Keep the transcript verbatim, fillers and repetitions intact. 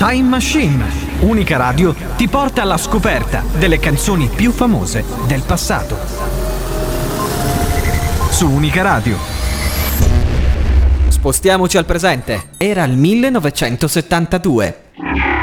Time Machine. Unica Radio ti porta alla scoperta delle canzoni più famose del passato. Su Unica Radio. Spostiamoci al presente. Era il millenovecentosettantadue.